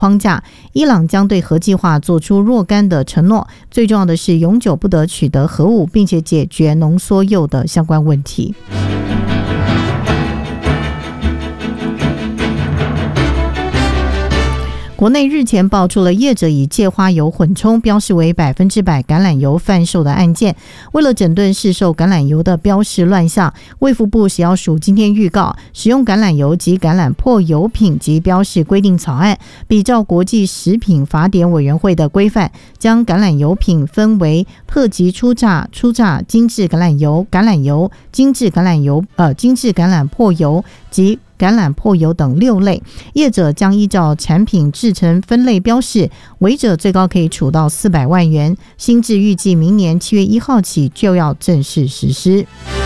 框架，伊朗将对核计划做出若干的承诺，最重要的是永久不得取得核武，并且解决浓缩铀的相关问题。国内日前爆出了业者以芥花油混充标示为100%橄榄油贩售的案件。为了整顿市售橄榄油的标示乱象，卫福部食药署今天预告，使用橄榄油及橄榄粕油品及标示规定草案，比照国际食品法典委员会的规范，将橄榄油品分为特级初榨、精致橄榄油、精致橄榄粕油及橄榄粕油等6类，业者将依照产品制成分类标示，违者最高可以处到400万元。新制预计明年7月1号起就要正式实施。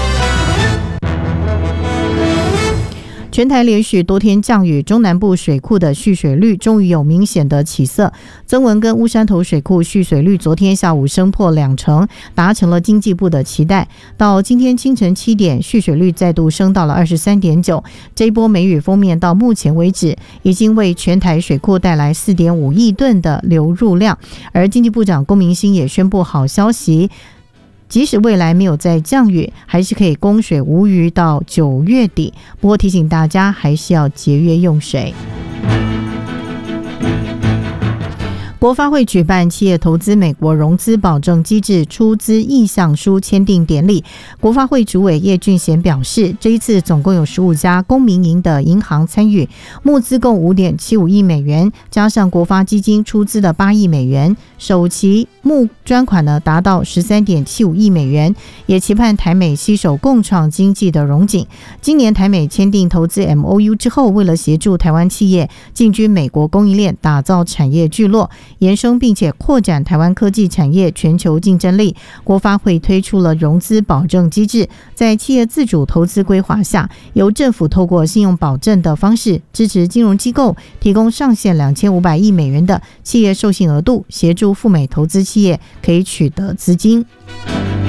全台连续多天降雨，中南部水库的蓄水率终于有明显的起色。曾文跟乌山头水库蓄水率昨天下午升破2成，达成了经济部的期待。到今天清晨7点，蓄水率再度升到了 23.9。这一波梅雨锋面到目前为止，已经为全台水库带来 4.5 亿吨的流入量。而经济部长龚明鑫也宣布好消息，即使未来没有再降雨，还是可以供水无虞到9月底。不过提醒大家，还是要节约用水。国发会举办企业投资美国融资保证机制出资意向书签订典礼。国发会主委叶俊贤表示，这一次总共有15家公民营的银行参与，募资共 5.75 亿美元，加上国发基金出资的8亿美元，首期募专款呢达到 13.75 亿美元，也期盼台美携手共创经济的荣景。今年台美签订投资 MOU 之后，为了协助台湾企业进军美国供应链，打造产业聚落，延伸并且扩展台湾科技产业全球竞争力，国发会推出了融资保证机制，在企业自主投资规划下，由政府透过信用保证的方式支持金融机构提供上限2500亿美元的企业授信额度，协助赴美投资企业可以取得资金。